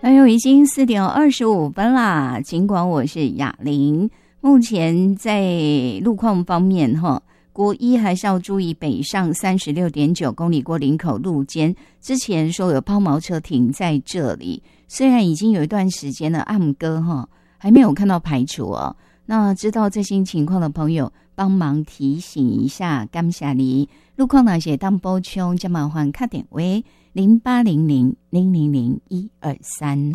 哎呦，已经4:25啦。尽管我是雅玲，目前在路况方面国一还是要注意北上36.9公里过林口路肩，之前说有抛锚车停在这里，虽然已经有一段时间了，暗哥还没有看到排除哦。那知道最新情况的朋友帮忙提醒一下，感谢你。路况那些当补充，就麻烦打电话0800000123。